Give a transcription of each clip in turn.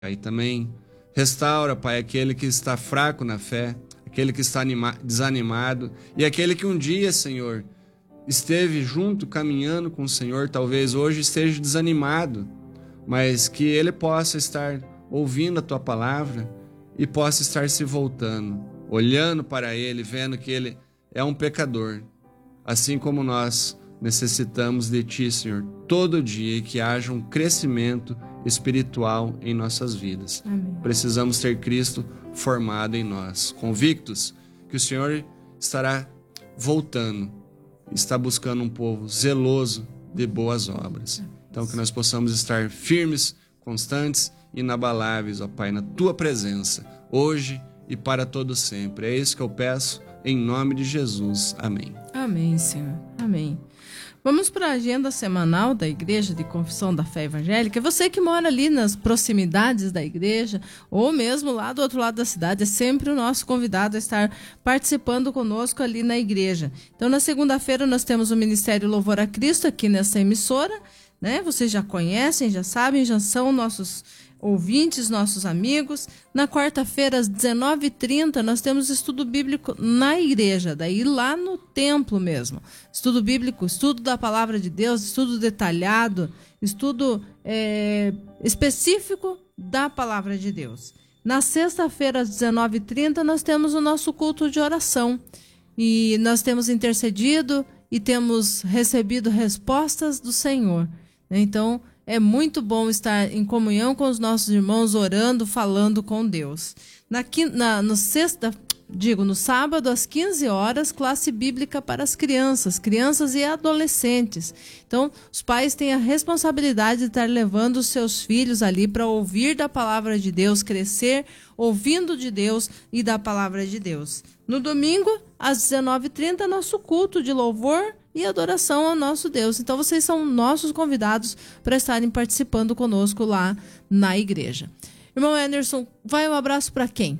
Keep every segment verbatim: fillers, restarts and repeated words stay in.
E também restaura, Pai, aquele que está fraco na fé, aquele que está anima- desanimado e aquele que um dia, Senhor, esteve junto, caminhando com o Senhor, talvez hoje esteja desanimado, mas que ele possa estar ouvindo a Tua palavra e possa estar se voltando, olhando para Ele, vendo que Ele é um pecador, assim como nós necessitamos de Ti, Senhor, todo dia, e que haja um crescimento espiritual em nossas vidas. Amém. Precisamos ter Cristo formado em nós, convictos que o Senhor estará voltando, está buscando um povo zeloso de boas obras. Então que nós possamos estar firmes, constantes e inabaláveis, ó Pai, na Tua presença, hoje e para todo sempre. É isso que eu peço, em nome de Jesus. Amém. Amém, Senhor. Amém. Vamos para a agenda semanal da Igreja de Confissão da Fé Evangélica. Você que mora ali nas proximidades da igreja ou mesmo lá do outro lado da cidade, é sempre o nosso convidado a estar participando conosco ali na igreja. Então, na segunda-feira nós temos o Ministério Louvor a Cristo aqui nessa emissora, né? Vocês já conhecem, já sabem, já são nossos ouvintes, nossos amigos. Na quarta-feira, às dezenove e trinta, nós temos estudo bíblico na igreja, daí lá no templo mesmo. Estudo bíblico, estudo da palavra de Deus, estudo detalhado, estudo é, específico da palavra de Deus. Na sexta-feira, às dezenove e trinta, nós temos o nosso culto de oração. E nós temos intercedido e temos recebido respostas do Senhor. Então, é muito bom estar em comunhão com os nossos irmãos, orando, falando com Deus. Na, na, no sexta, digo, no sábado, às quinze horas, classe bíblica para as crianças, crianças e adolescentes. Então, os pais têm a responsabilidade de estar levando os seus filhos ali para ouvir da palavra de Deus, crescer ouvindo de Deus e da palavra de Deus. No domingo, às dezenove e trinta, nosso culto de louvor e adoração ao nosso Deus. Então, vocês são nossos convidados para estarem participando conosco lá na igreja. Irmão Anderson, vai um abraço para quem?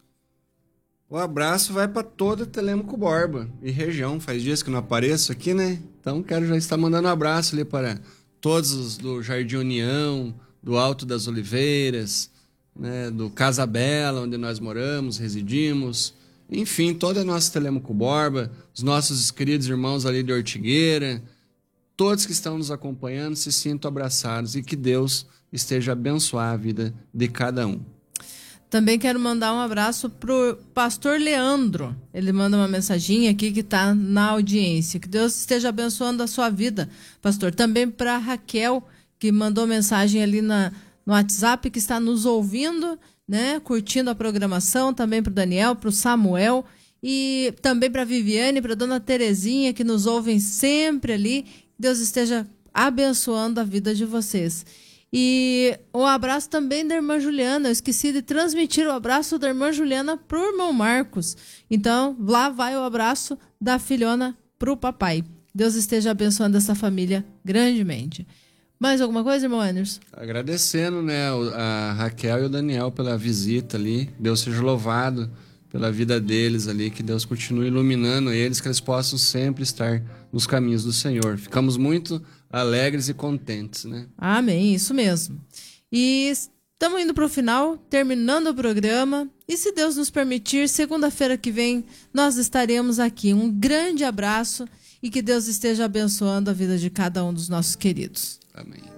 O abraço vai para toda Telêmaco Borba e região. Faz dias que não apareço aqui, né? Então, quero já estar mandando um abraço ali para todos os do Jardim União, do Alto das Oliveiras, né? Do Casa Bela, onde nós moramos, residimos. Enfim, toda a nossa Telêmaco Borba, os nossos queridos irmãos ali de Ortigueira, todos que estão nos acompanhando, se sintam abraçados e que Deus esteja a abençoar a vida de cada um. Também quero mandar um abraço pro pastor Leandro. Ele manda uma mensaginha aqui que está na audiência. Que Deus esteja abençoando a sua vida, pastor. Também para Raquel, que mandou mensagem ali na, no WhatsApp, que está nos ouvindo, né, curtindo a programação. Também para o Daniel, para o Samuel. E também para a Viviane, para a dona Terezinha, que nos ouvem sempre ali. Deus esteja abençoando a vida de vocês. E um abraço também da irmã Juliana. Eu esqueci de transmitir o abraço da irmã Juliana pro irmão Marcos. Então, lá vai o abraço da filhona pro papai. Deus esteja abençoando essa família grandemente. Mais alguma coisa, irmão Anderson? Agradecendo, né, a Raquel e o Daniel pela visita ali. Deus seja louvado pela vida deles ali. Que Deus continue iluminando eles, que eles possam sempre estar nos caminhos do Senhor. Ficamos muito alegres e contentes, né? Amém, isso mesmo. E estamos indo para o final, terminando o programa. E se Deus nos permitir, segunda-feira que vem, nós estaremos aqui. Um grande abraço e que Deus esteja abençoando a vida de cada um dos nossos queridos. Amém.